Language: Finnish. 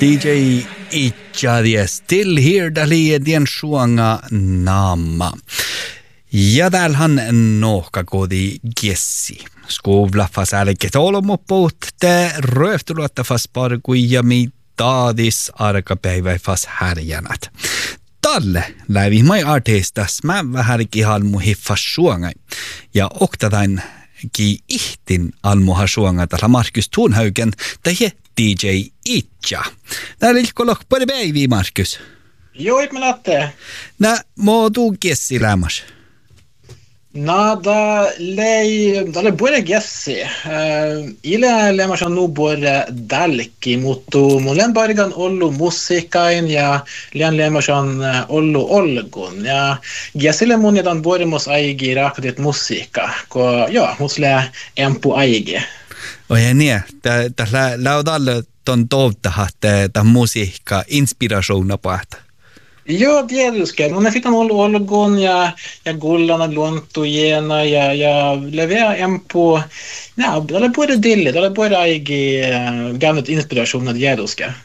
DJ Itchadia Still Here dali dien suanga naama. Ja täällähän nohka kodi gessi. Skovlaffas älket olomoppuut te röftuluottafas parkuja taadis arkapäiväifas härjänät. Talle läivi mai artistas mä vähärki halmu hiffas suangai. Ja oktatain ki ihtin almuha suanga tällä Markus Thunhaugen tähje DJ Itcha. Täällä ilkolok pari päiviä, Markus. Joo, mä lähtee. Nä, må du gessi lämmas? Da le både gessi. Ile lämmas on nu både dalki, mutta mulen bargan ollu musiikain ja lian lämmas on ollu olgun. Ja gessille mun jätän både mos aigi raakatit musiikka, ko joo, mus lää empu aigi. Oi niin, tällä laudalle ton toivottahat tämän musiikka inspirationa päätä. Joo, tietysti. No ne fitan olgon ja gullana luontujena ja levea empu. Ja, det är både dilligt, det är både aigi gammalt inspirationen tietysti.